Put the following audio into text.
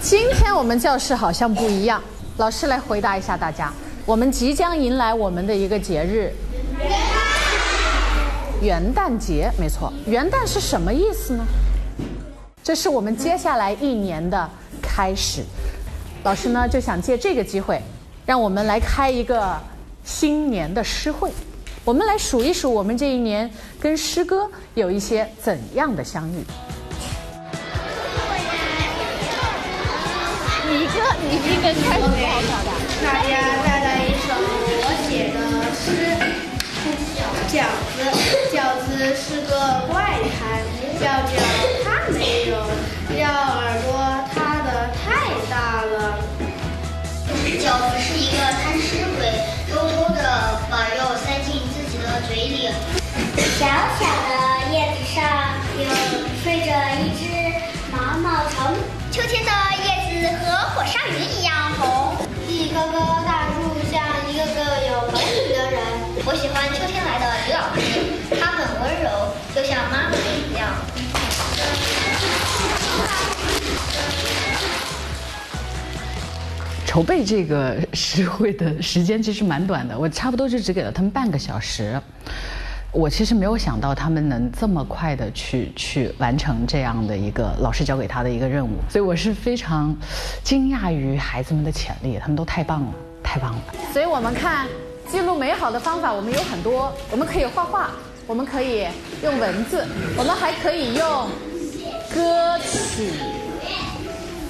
今天我们教室好像不一样，老师来回答一下大家。我们即将迎来我们的一个节日，元旦节，没错。元旦是什么意思呢？这是我们接下来一年的开始。老师呢就想借这个机会，让我们来开一个新年的诗会。我们来数一数我们这一年跟诗歌有一些怎样的相遇。 你一个开始不好找的。 大家带来一首我写的诗，饺子。饺子是个怪胎，叫它没有料耳朵，它的太大了。 饺子是一个贪吃鬼，偷偷的把肉塞进自己的嘴里。 小小的叶子上有睡着一只毛毛虫。 秋天的叶子和火烧云一样红， 一棵棵大树像一个个有本领的人。 我喜欢秋天来的李老师，他很温柔，就像妈妈一样。 筹备这个诗会的时间其实蛮短的，我差不多就只给了他们半个小时。我其实没有想到他们能这么快的去完成这样的一个老师交给他的一个任务，所以我是非常惊讶于孩子们的潜力，他们都太棒了，太棒了。所以我们看记录美好的方法，我们有很多，我们可以画画，我们可以用文字，我们还可以用歌曲。